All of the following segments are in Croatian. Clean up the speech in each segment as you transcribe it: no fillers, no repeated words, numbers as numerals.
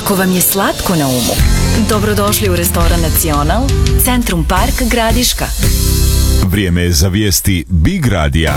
Ako vam je slatko na umu, dobrodošli u restoran Nacional, Centrum Park Gradiška. Vrijeme je za vijesti Big Radija.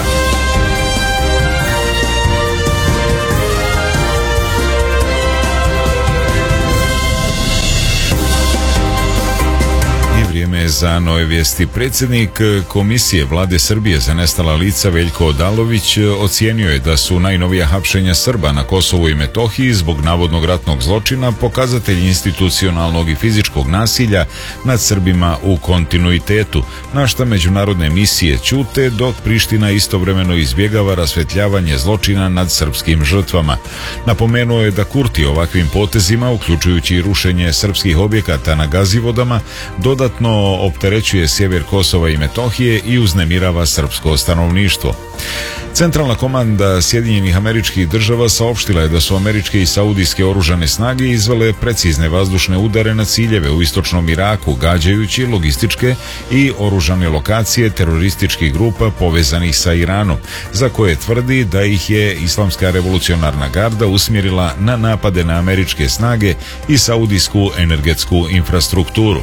Vrijeme je za nove vijesti. Predsjednik Komisije Vlade Srbije za nestala lica Veljko Odalović ocijenio je da su najnovija hapšenja Srba na Kosovu i Metohiji zbog navodnog ratnog zločina pokazatelj institucionalnog i fizičkog nasilja nad Srbima u kontinuitetu, na šta međunarodne misije ćute, dok Priština istovremeno izbjegava rasvetljavanje zločina nad srpskim žrtvama. Napomenuo je da Kurti ovakvim potezima, uključujući i rušenje srpskih objekata na Gazivodama, dodatno opterećuje sjever Kosova i Metohije i uznemirava srpsko stanovništvo. Centralna komanda Sjedinjenih Američkih Država saopštila je da su američke i saudijske oružane snage izvele precizne vazdušne udare na ciljeve u istočnom Iraku, gađajući logističke i oružane lokacije terorističkih grupa povezanih sa Iranom, za koje tvrdi da ih je Islamska revolucionarna garda usmjerila na napade na američke snage i saudijsku energetsku infrastrukturu.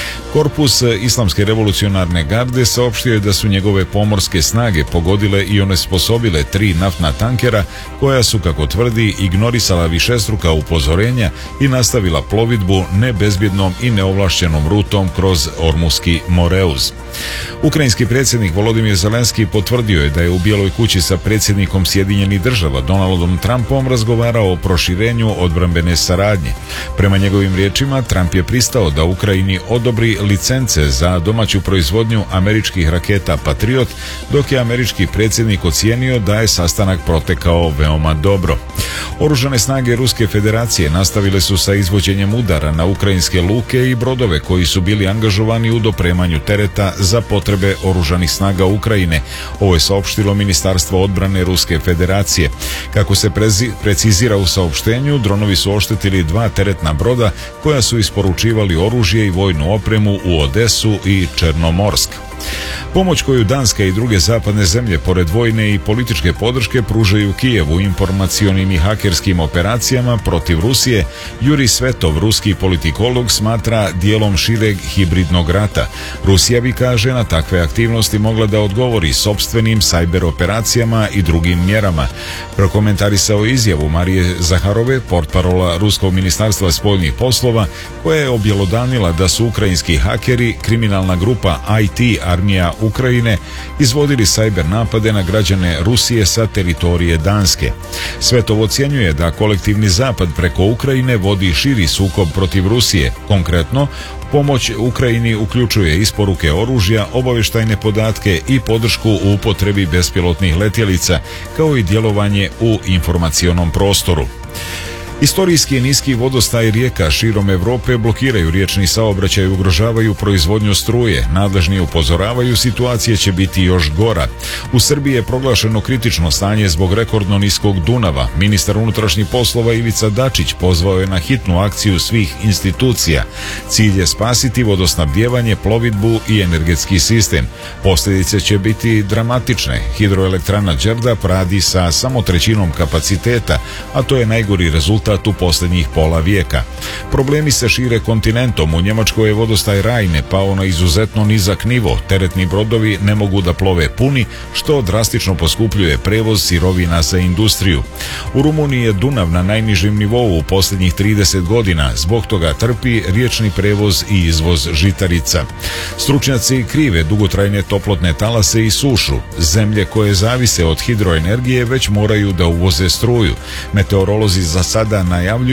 Korpus Islamske revolucionarne garde saopštio je da su njegove pomorske snage pogodile i onesposobile 3 naftna tankera koja su, kako tvrdi, ignorisala višestruka upozorenja i nastavila plovidbu nebezbjednom i neovlašćenom rutom kroz Ormuski Moreuz. Ukrajinski predsjednik Volodimir Zelenski potvrdio je da je u Bijeloj kući sa predsjednikom Sjedinjenih Država Donaldom Trumpom razgovarao o proširenju odbrambene saradnje. Prema njegovim riječima, Trump je pristao da Ukrajini odobri licence za domaću proizvodnju američkih raketa Patriot, dok je američki predsjednik ocijenio da je sastanak protekao veoma dobro. Oružane snage Ruske federacije nastavile su sa izvođenjem udara na ukrajinske luke i brodove koji su bili angažovani u dopremanju tereta za potrebe oružanih snaga Ukrajine. Ovo je saopštilo Ministarstvo odbrane Ruske federacije. Kako se precizira u saopštenju, dronovi su oštetili 2 teretna broda koja su isporučivali oružje i vojnu opremu u Odesu i Černomorsk. Pomoć koju Danska i druge zapadne zemlje, pored vojne i političke podrške, pružaju Kijevu informacionim i hakerskim operacijama protiv Rusije, Juri Svetov, ruski politikolog, smatra dijelom šireg hibridnog rata. Rusija bi, kaže, na takve aktivnosti mogla da odgovori sopstvenim sajber operacijama i drugim mjerama. Prokomentarisao izjavu Marije Zaharove, portparola Ruskog ministarstva spoljnih poslova, koja je objelodanila da su ukrajinski hakeri, kriminalna grupa IT Armija Ukrajine, izvodili sajber napade na građane Rusije sa teritorije Danske. Svetov ocjenjuje da kolektivni zapad preko Ukrajine vodi širi sukob protiv Rusije. Konkretno, pomoć Ukrajini uključuje isporuke oružja, obavještajne podatke i podršku u upotrebi bespilotnih letjelica, kao i djelovanje u informacionom prostoru. Istorijski niski vodostaj rijeka širom Europe blokiraju riječni saobraćaj i ugrožavaju proizvodnju struje. Nadležni upozoravaju, situacija će biti još gora. U Srbiji je proglašeno kritično stanje zbog rekordno niskog Dunava. Ministar unutrašnjih poslova Ivica Dačić pozvao je na hitnu akciju svih institucija. Cilj je spasiti vodosnabdijevanje, plovidbu i energetski sistem. Posljedice će biti dramatične. Hidroelektrana Đerdap radi sa samo trećinom kapaciteta, a to je najgori rezultat u posljednjih pola vijeka. Problemi se šire kontinentom. U Njemačkoj je vodostaj Rajne pao na izuzetno nizak nivo. Teretni brodovi ne mogu da plove puni, što drastično poskupljuje prevoz sirovina za industriju. U Rumuniji je Dunav na najnižem nivou u posljednjih 30 godina. Zbog toga trpi riječni prevoz i izvoz žitarica. Stručnjaci krive dugotrajne toplotne talase i sušu. Zemlje koje zavise od hidroenergije već moraju da uvoze struju. Meteorolozi za sada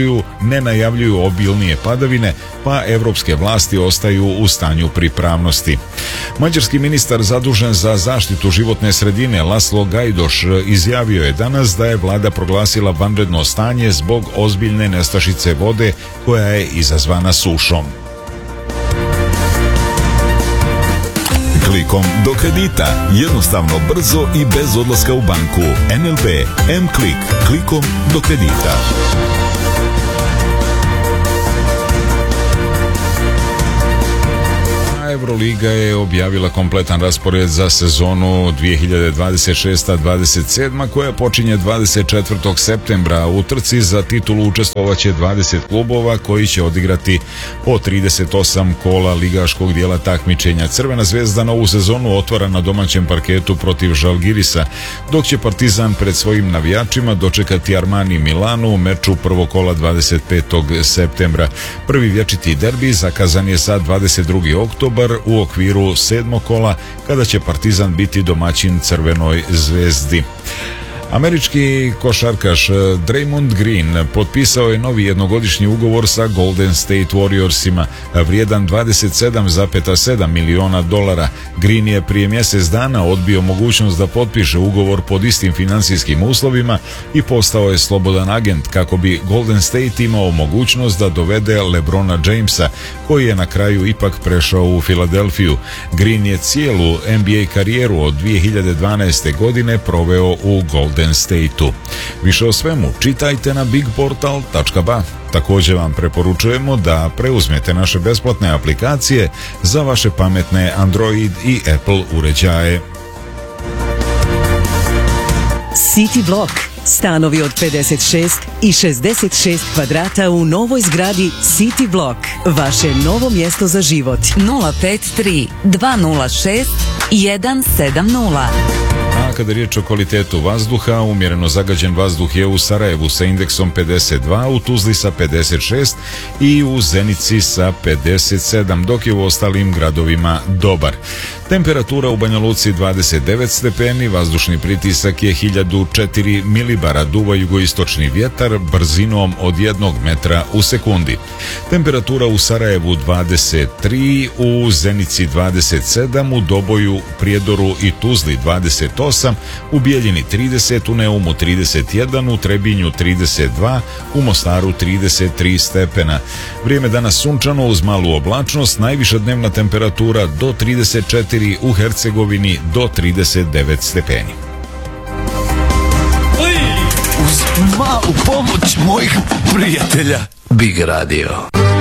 ne najavljuju obilnije padavine, pa evropske vlasti ostaju u stanju pripravnosti. Mađarski ministar zadužen za zaštitu životne sredine Laslo Gajdoš izjavio je danas da je vlada proglasila vanredno stanje zbog ozbiljne nestašice vode koja je izazvana sušom. Klikom do kredita. Jednostavno, brzo i bez odlaska u banku. NLB M-Klik. Klikom do kredita. Euro Euroliga je objavila kompletan raspored za sezonu 2026-27 koja počinje 24. septembra. U trci za titulu učestvovaće 20 klubova koji će odigrati po 38 kola ligaškog dijela takmičenja. Crvena zvezda novu sezonu otvara na domaćem parketu protiv Žalgirisa, dok će Partizan pred svojim navijačima dočekati Armani Milanu u meču prvog kola 25. septembra. Prvi vječiti derbi zakazan je za 22. oktobar u okviru 7. kola kada će Partizan biti domaćin Crvenoj zvezdi. Američki košarkaš Draymond Green potpisao je novi jednogodišnji ugovor sa Golden State Warriorsima vrijedan $27,7 miliona. Green je prije mjesec dana odbio mogućnost da potpiše ugovor pod istim financijskim uslovima i postao je slobodan agent kako bi Golden State imao mogućnost da dovede LeBrona Jamesa, koji je na kraju ipak prešao u Filadelfiju. Green je cijelu NBA karijeru od 2012. godine proveo u Golden State-u. Više o svemu čitajte na bigportal.ba. Također vam preporučujemo da preuzmete naše besplatne aplikacije za vaše pametne Android i Apple uređaje. City Block. Stanovi od 56 i 66 kvadrata u novoj zgradi City Block. Vaše novo mjesto za život. 053 206 170. A kada je riječ o kvalitetu vazduha, umjereno zagađen vazduh je u Sarajevu sa indeksom 52, u Tuzli sa 56 i u Zenici sa 57, dok je u ostalim gradovima dobar. Temperatura u Banja Luci 29 stepeni, vazdušni pritisak je 1004 milibara, duva jugoistočni vjetar brzinom od 1 metra u sekundi. Temperatura u Sarajevu 23, u Zenici 27, u Doboju, Prijedoru i Tuzli 28, u Bijeljini 30, u Neumu 31, u Trebinju 32, u Mostaru 33 stepena. Vrijeme danas sunčano uz malu oblačnost, najviša dnevna temperatura do 34, u Hercegovini do 39 stepeni. Uz malu pomoć mojih prijatelja Big Radio.